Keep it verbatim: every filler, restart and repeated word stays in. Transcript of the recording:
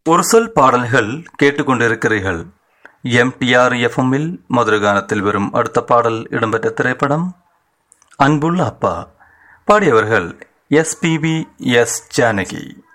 ஒரு சொல் பாடல்கள் கேட்டுக்கொண்டிருக்கிறீர்கள். எம்டிஆர் எஃப்எம்மில் மதுரகானத்தில் வரும் அடுத்த பாடல் இடம்பெற்ற திரைப்படம் அன்புள்ள அப்பா. பாடியவர்கள் எஸ்பிபி எஸ் ஜானகி.